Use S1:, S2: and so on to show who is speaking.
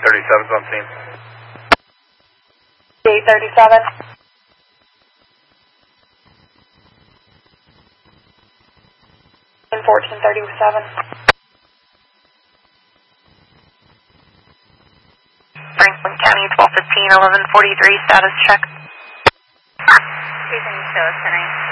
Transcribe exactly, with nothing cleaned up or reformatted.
S1: thirty-seven's on scene.
S2: eight thirty-seven. And fourteen thirty-seven.
S3: Franklin County, twelve fifteen, eleven forty-three, status check.
S4: Please show us tonight.